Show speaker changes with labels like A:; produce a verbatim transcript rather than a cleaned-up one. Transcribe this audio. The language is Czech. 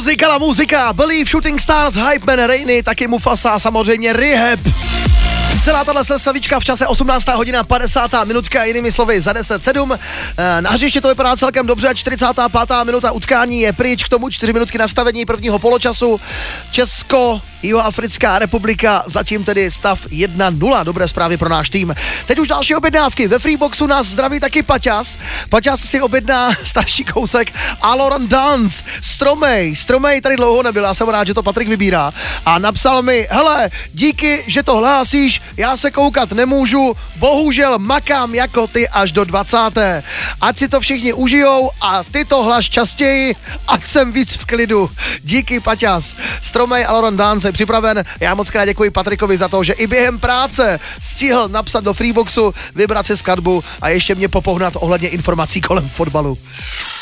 A: Muzika la muzika, Believe, Shooting Stars, Hype Man, Rainy, taky Mufasa a samozřejmě Rehab. Celá tahle sesavička v čase osmnáctá hodina padesátá minutka, jinými slovy za deset sedm. Na hřiště to vypadá celkem dobře, čtyřicátá pátá minuta utkání je pryč, k tomu čtyři minutky nastavení prvního poločasu. Česko, Jihoafrická republika, zatím tedy stav jedna nula, dobré zprávy pro náš tým. Teď už další objednávky, ve Freeboxu nás zdraví taky Paťas. Paťas si objedná starší kousek Aloran Dance, Stromej, Stromej tady dlouho nebyl, já jsem rád, že to Patrik vybírá. A napsal mi, hele, díky, že to hlásíš, já se koukat nemůžu, bohužel makám jako ty až do dvacáté Ať si to všichni užijou a ty to hlaš častěji, ať jsem víc v klidu. Díky, Paťas. Stromej Aloran Dance je připraven. Já moc krát děkuji Patrikovi za to, že i během práce stihl napsat do Freeboxu, vybrat si skladbu a ještě mě popohnat ohledně informací kolem fotbalu.